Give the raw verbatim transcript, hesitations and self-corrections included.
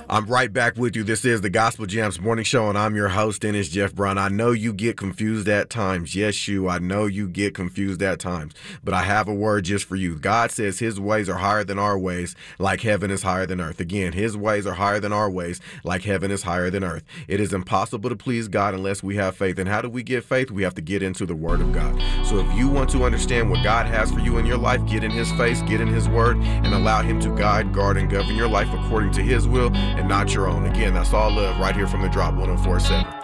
I'm right back with you. This is the Gospel Jams Morning Show, and I'm your host, Dennis Jeff Brown. I know you get confused at times. Yes, you. I know you get confused at times. But I have a word just for you. God says his ways are higher than our ways, like heaven is higher than earth. Again, his ways are higher than our ways, like heaven is higher than earth. It is impossible to please God unless we have faith. And how do we get faith? We have to get into the Word of God. So if you want to understand what God has for you in your life, get in his face, get in his Word, and allow him to guide, guard, and govern your life according to his will and not your own. Again, that's all love right here from the Drop one oh four point seven.